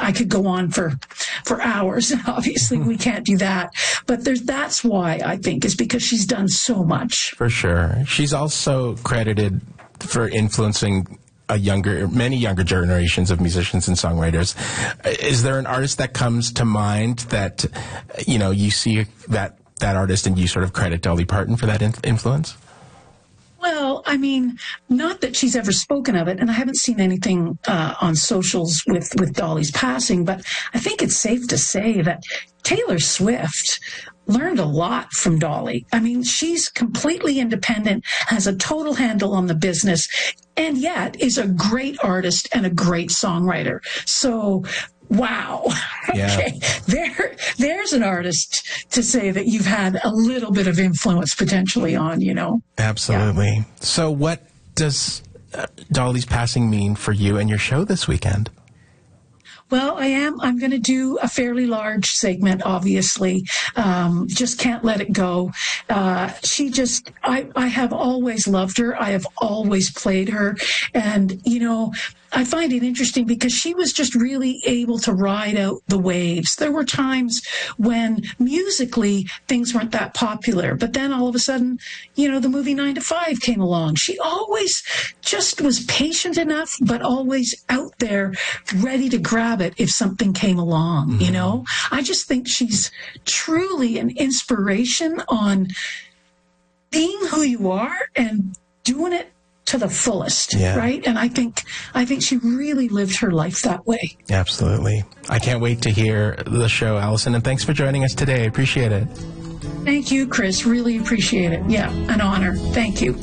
I could go on for hours, and obviously we can't do that. But that's why, I think, is because she's done so much. For sure. She's also credited for influencing many younger generations of musicians and songwriters. Is there an artist that comes to mind that, you see that artist and you sort of credit Dolly Parton for that influence? Well, I mean, not that she's ever spoken of it, and I haven't seen anything on socials with Dolly's passing, but I think it's safe to say that Taylor Swift learned a lot from Dolly. I mean, she's completely independent, has a total handle on the business, and yet is a great artist and a great songwriter. So, wow. Yeah. Okay. There's an artist to say that you've had a little bit of influence potentially on, Absolutely. Yeah. So what does Dolly's passing mean for you and your show this weekend? Well, I'm going to do a fairly large segment, obviously. Just can't let it go. I have always loved her. I have always played her. And, I find it interesting because she was just really able to ride out the waves. There were times when musically things weren't that popular, but then all of a sudden, the movie 9 to 5 came along. She always just was patient enough, but always out there ready to grab it if something came along, I just think she's truly an inspiration on being who you are and doing it to the fullest, right? And I think she really lived her life that way. Absolutely. I can't wait to hear the show, Alison, and thanks for joining us today. I appreciate it. Thank you, Chris. Really appreciate it. Yeah, an honor. Thank you.